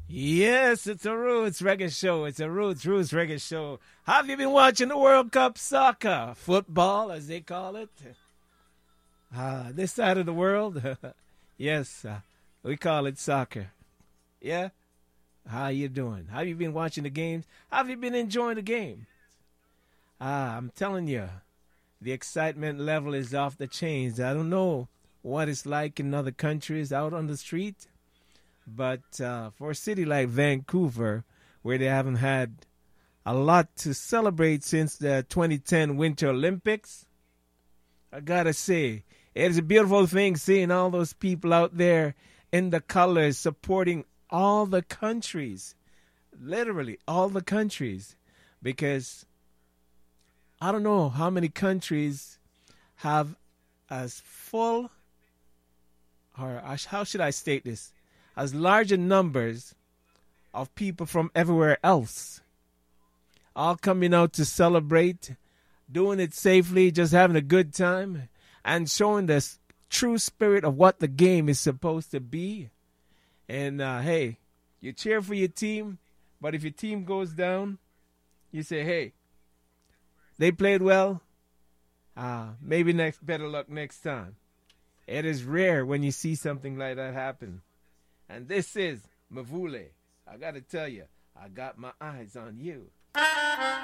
Yes, it's a Roots Reggae Show. It's a Roots Reggae Show. Have you been watching the World Cup soccer? Football, as they call it. This side of the world? Yes, we call it soccer. Yeah? How you doing? Have you been watching the games? Have you been enjoying the game? I'm telling you, the excitement level is off the chains. I don't know what it's like in other countries out on the street. But for a city like Vancouver, where they haven't had a lot to celebrate since the 2010 Winter Olympics, I gotta say, it's a beautiful thing seeing all those people out there in the colors supporting all the countries, literally all the countries, because I don't know how many countries have as full, or how should I state this, as larger numbers of people from everywhere else, all coming out to celebrate, doing it safely, just having a good time, and showing the true spirit of what the game is supposed to be. And hey, you cheer for your team, but if your team goes down, you say, hey, they played well. Maybe better luck next time. It is rare when you see something like that happen. And this is Mavule. I got to tell you, I got my eyes on you.